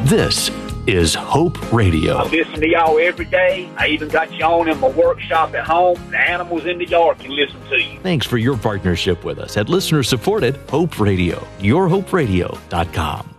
This is Hope Radio. I listen to y'all every day. I even got you on in my workshop at home. The animals in the yard can listen to you. Thanks for your partnership with us at listener-supported Hope Radio. YourHopeRadio.com.